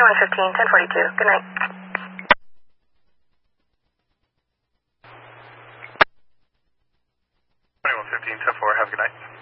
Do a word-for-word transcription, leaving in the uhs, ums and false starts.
twenty-one fifteen, ten forty-two. Good night. twenty-one fifteen, ten four. Have a good night.